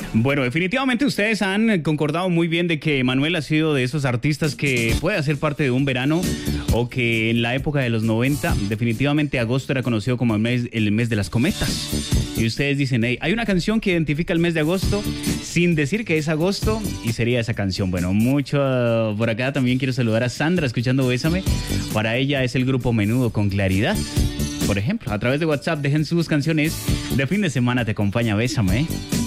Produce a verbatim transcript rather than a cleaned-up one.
Bueno, definitivamente ustedes han concordado muy bien de que Manuel ha sido de esos artistas que puede hacer parte de un verano o que en la época de los noventa, definitivamente agosto era conocido como el mes, el mes de las cometas. Y ustedes dicen, hey, hay una canción que identifica el mes de agosto sin decir que es agosto y sería esa canción. Bueno, mucho uh, por acá también quiero saludar a Sandra escuchando Bésame. Para ella es el grupo Menudo con Claridad. Por ejemplo, a través de WhatsApp dejen sus canciones de fin de semana, te acompaña Bésame.